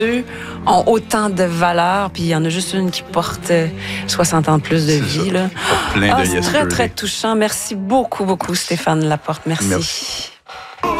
ont autant de valeur, puis il y en a juste une qui porte 60 ans de plus de vie. Là. Plein de c'est très, très touchant. Merci beaucoup, beaucoup, Stéphane Laporte. Merci.